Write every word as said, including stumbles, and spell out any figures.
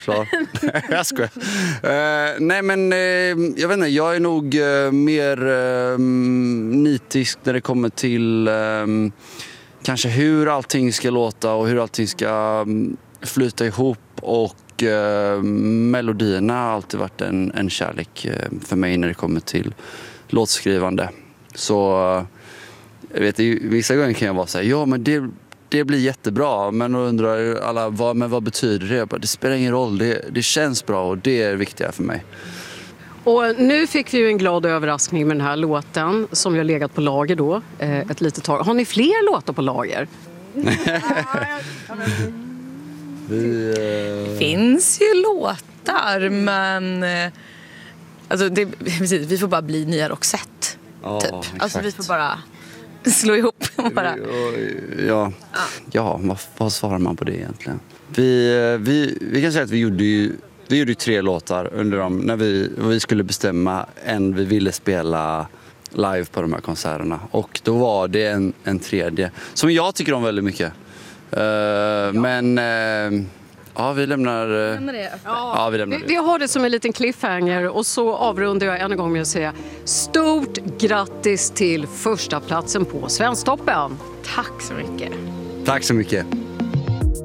Så. Jag skojar. Uh, nej men uh, jag vet inte, jag är nog uh, mer uh, nitisk när det kommer till uh, kanske hur allting ska låta och hur allting ska um, flyta ihop, och uh, melodierna har alltid varit en, en kärlek uh, för mig när det kommer till låtskrivande. Så uh, jag vet, vissa gånger kan jag vara så här, ja men det Det blir jättebra, men då undrar alla, vad, men vad betyder det? Jag bara, det spelar ingen roll, det, det känns bra och det är viktigt för mig. Och nu fick vi ju en glad överraskning med den här låten som jag legat på lager då eh, ett litet tag. Har ni fler låtar på lager? vi, eh... Det finns ju låtar, men eh, alltså det, precis, vi får bara bli nya Roxette. Ja, typ. exakt. Alltså vi får bara slå ihop och bara... Ja, ja vad, vad svarar man på det egentligen? Vi, vi, vi kan säga att vi gjorde ju, vi gjorde ju tre låtar under dem när vi, vi skulle bestämma en vi ville spela live på de här konserterna. Och då var det en, en tredje som jag tycker om väldigt mycket. Uh, ja. Men... Uh, Ja, vi lämnar, lämnar det. Ja, ja, vi lämnar vi, det. Vi har det som en liten cliffhanger, och så avrundar jag än en gång med att säga stort grattis till första platsen på Svensktoppen. Tack så mycket. Tack så mycket.